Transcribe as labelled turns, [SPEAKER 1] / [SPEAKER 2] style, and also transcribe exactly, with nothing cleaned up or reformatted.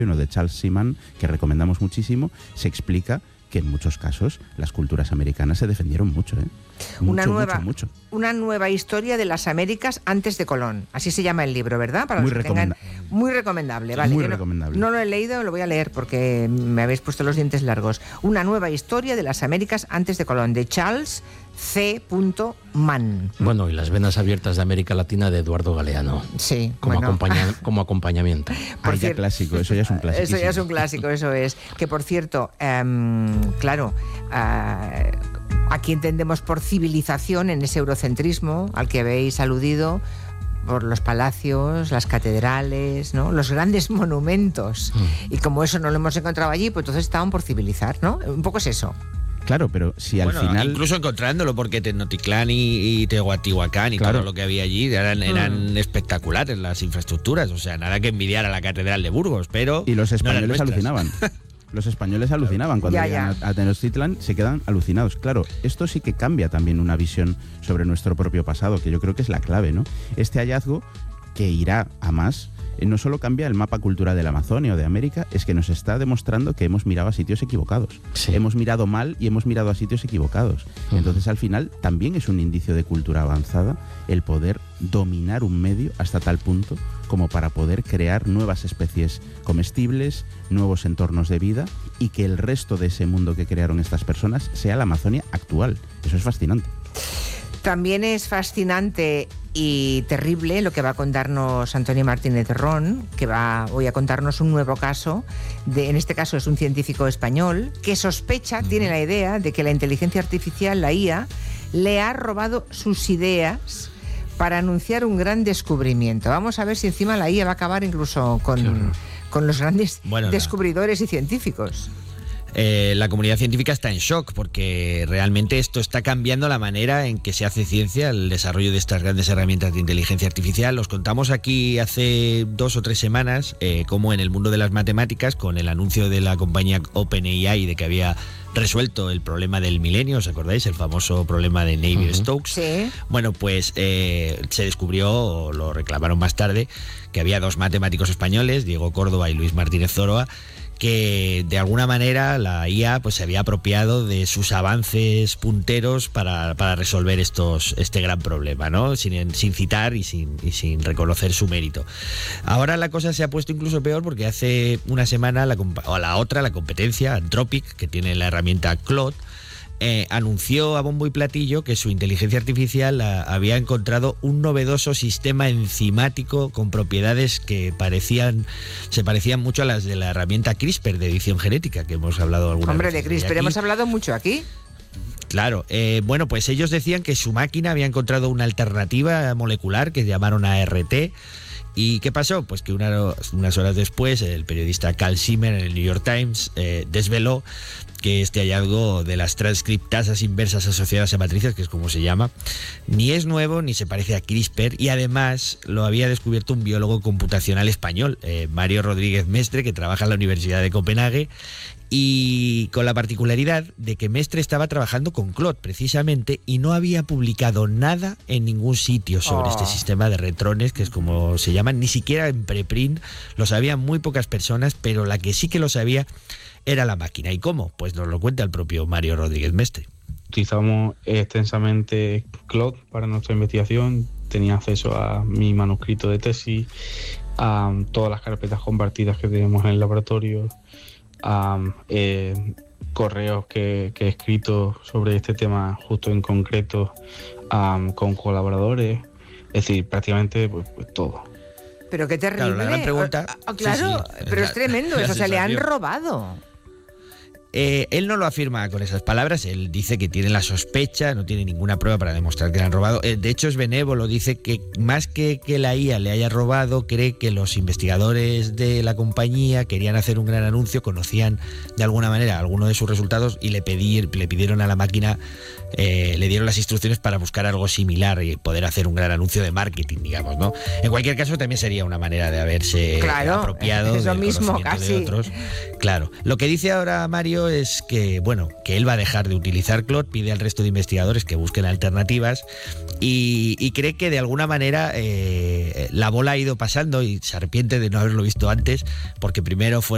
[SPEAKER 1] uno de Charles Seaman, que recomendamos muchísimo, se explica que en muchos casos las culturas americanas se defendieron mucho, ¿eh? Mucho,
[SPEAKER 2] una nueva,
[SPEAKER 1] mucho, mucho.
[SPEAKER 2] Una nueva historia de las Américas antes de Colón. Así se llama el libro, ¿verdad? Para
[SPEAKER 1] muy,
[SPEAKER 2] los que
[SPEAKER 1] recomenda-
[SPEAKER 2] tengan... muy recomendable. Vale,
[SPEAKER 1] muy
[SPEAKER 2] yo no,
[SPEAKER 1] recomendable.
[SPEAKER 2] No lo he leído, lo voy a leer porque me habéis puesto los dientes largos. Una nueva historia de las Américas antes de Colón, de Charles C. Mann.
[SPEAKER 3] Bueno, y Las venas abiertas de América Latina de Eduardo Galeano.
[SPEAKER 2] Sí,
[SPEAKER 3] Como,
[SPEAKER 2] bueno.
[SPEAKER 3] acompaña- como acompañamiento.
[SPEAKER 2] Por
[SPEAKER 1] Ah, ya
[SPEAKER 2] cier-
[SPEAKER 1] clásico, eso ya es un clásico.
[SPEAKER 2] Eso ya es un clásico, eso es. Que por cierto, em, claro, eh, aquí entendemos por civilización en ese eurocentrismo al que habéis aludido, por los palacios, las catedrales, ¿no? Los grandes monumentos. Mm. Y como eso no lo hemos encontrado allí, pues entonces estaban por civilizar, ¿no? Un poco es eso.
[SPEAKER 1] Claro, pero si al
[SPEAKER 4] bueno,
[SPEAKER 1] final...
[SPEAKER 4] incluso encontrándolo, porque Tenochtitlán y, y Teotihuacán y
[SPEAKER 1] Claro.
[SPEAKER 4] todo lo que había allí eran, eran mm. espectaculares las infraestructuras. O sea, nada que envidiar a la Catedral de Burgos, pero...
[SPEAKER 1] Y los españoles
[SPEAKER 4] no
[SPEAKER 1] alucinaban. Los españoles alucinaban cuando
[SPEAKER 2] ya,
[SPEAKER 1] llegan
[SPEAKER 2] ya.
[SPEAKER 1] a, a Tenochtitlán, se quedan alucinados. Claro, esto sí que cambia también una visión sobre nuestro propio pasado, que yo creo que es la clave, ¿no? Este hallazgo, que irá a más, eh, no solo cambia el mapa cultural de la Amazonia o de América, es que nos está demostrando que hemos mirado a sitios equivocados.
[SPEAKER 3] Sí.
[SPEAKER 1] Hemos mirado mal y hemos mirado a sitios equivocados.
[SPEAKER 3] Uh-huh.
[SPEAKER 1] Entonces, al final, también es un indicio de cultura avanzada el poder dominar un medio hasta tal punto como para poder crear nuevas especies comestibles, nuevos entornos de vida, y que el resto de ese mundo que crearon estas personas sea la Amazonia actual. Eso es fascinante.
[SPEAKER 2] También es fascinante y terrible lo que va a contarnos Antonio Martínez Ron, que va hoy a contarnos un nuevo caso. De, en este caso es un científico español que sospecha, tiene la idea de que la inteligencia artificial, la I A, le ha robado sus ideas para anunciar un gran descubrimiento. Vamos a ver si encima la I A va a acabar incluso con, con los grandes
[SPEAKER 4] bueno,
[SPEAKER 2] descubridores y científicos.
[SPEAKER 4] Eh, la comunidad científica está en shock porque realmente esto está cambiando la manera en que se hace ciencia, el desarrollo de estas grandes herramientas de inteligencia artificial. Os contamos aquí hace dos o tres semanas eh, cómo en el mundo de las matemáticas, con el anuncio de la compañía OpenAI de que había resuelto el problema del milenio, ¿os acordáis? El famoso problema de Navier-Stokes.
[SPEAKER 2] Sí.
[SPEAKER 4] Bueno, pues eh, se descubrió, o lo reclamaron más tarde, que había dos matemáticos españoles, Diego Córdoba y Luis Martínez Zoroa, que de alguna manera la I A pues se había apropiado de sus avances punteros para, para resolver estos, este gran problema, ¿no? Sin, sin citar y sin, y sin reconocer su mérito. Ahora la cosa se ha puesto incluso peor porque hace una semana, la, o la otra, la competencia, Anthropic, que tiene la herramienta Claude, Eh, anunció a bombo y platillo que su inteligencia artificial a, había encontrado un novedoso sistema enzimático con propiedades que parecían se parecían mucho a las de la herramienta CRISPR de edición genética, que hemos hablado alguna vez.
[SPEAKER 2] Hombre, de CRISPR hemos hablado mucho aquí.
[SPEAKER 4] Claro, eh, bueno, pues ellos decían que su máquina había encontrado una alternativa molecular que llamaron A R T. ¿Y qué pasó? Pues que una, unas horas después el periodista Carl Zimmer en el New York Times eh, desveló que este hallazgo de las transcriptasas inversas asociadas a matrices, que es como se llama, ni es nuevo ni se parece a CRISPR, y además lo había descubierto un biólogo computacional español, eh, Mario Rodríguez Mestre, que trabaja en la Universidad de Copenhague, y con la particularidad de que Mestre estaba trabajando con Claude precisamente y no había publicado nada en ningún sitio sobre
[SPEAKER 2] Oh.
[SPEAKER 4] este sistema de retrones, que es como se llaman, ni siquiera en preprint. Lo sabían muy pocas personas, pero la que sí que lo sabía era la máquina. ¿Y cómo? Pues nos lo cuenta el propio Mario Rodríguez Mestre.
[SPEAKER 5] Utilizamos extensamente Claude para nuestra investigación. Tenía acceso a mi manuscrito de tesis, a todas las carpetas compartidas que tenemos en el laboratorio, a eh, correos que, que he escrito sobre este tema justo en concreto um, con colaboradores. Es decir, prácticamente pues, pues todo.
[SPEAKER 2] Pero qué terrible.
[SPEAKER 4] Claro, la gran pregunta-
[SPEAKER 2] Ah, ah, claro,
[SPEAKER 4] Sí, sí,
[SPEAKER 2] pero
[SPEAKER 4] la-
[SPEAKER 2] es tremendo
[SPEAKER 4] la
[SPEAKER 2] eso, se le han
[SPEAKER 4] sensación.
[SPEAKER 2] robado.
[SPEAKER 4] Eh, él no lo afirma con esas palabras, él dice que tiene la sospecha, no tiene ninguna prueba para demostrar que le han robado. Eh, de hecho es benévolo, dice que más que que la I A le haya robado, cree que los investigadores de la compañía querían hacer un gran anuncio, conocían de alguna manera alguno de sus resultados y le, pedir, le pidieron a la máquina, eh, le dieron las instrucciones para buscar algo similar y poder hacer un gran anuncio de marketing, digamos, ¿no? En cualquier caso también sería una manera de haberse
[SPEAKER 2] Claro,
[SPEAKER 4] apropiado
[SPEAKER 2] es lo
[SPEAKER 4] del
[SPEAKER 2] mismo,
[SPEAKER 4] conocimiento
[SPEAKER 2] casi.
[SPEAKER 4] de otros. Claro, lo que dice ahora Mario es que, bueno, que él va a dejar de utilizar Claude, pide al resto de investigadores que busquen alternativas y, y cree que de alguna manera eh, la bola ha ido pasando y se arrepiente de no haberlo visto antes, porque primero fueron